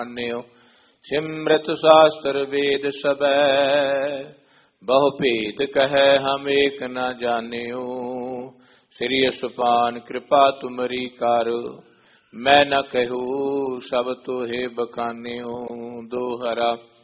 सिमृत शास्त्र वेद सबै, बहु भेद कहे हम एक न जानियो। श्री सुपान कृपा तुमरी कर, मैं न कहूँ सब तोहे बखानियो। दोहरा